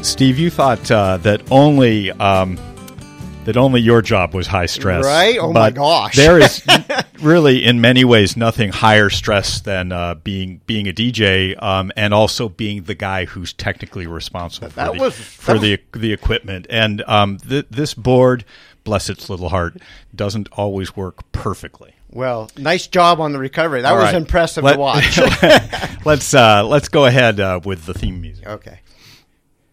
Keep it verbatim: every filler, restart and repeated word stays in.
Steve, you thought uh, that only um, that only your job was high stress, right? Oh but my gosh! There is really, in many ways, nothing higher stress than uh, being being a D J, um, and also being the guy who's technically responsible for, that the, was, for that the the equipment. And um, th- this board, bless its little heart, doesn't always work perfectly. Well, nice job on the recovery. That All was right. impressive Let, to watch. let's uh, let's go ahead uh, with the theme music. Okay.